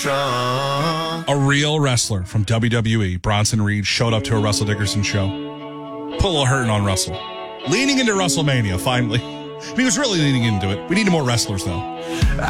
A real wrestler from WWE, Bronson Reed, showed up to a Russell Dickerson show. Put a little hurting on Russell. Leaning into WrestleMania, finally. He was really leaning into it. We needed more wrestlers, though.